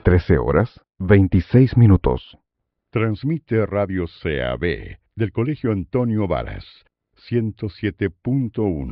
13:26. Transmite Radio CAB del Colegio Antonio Varas, 107.1.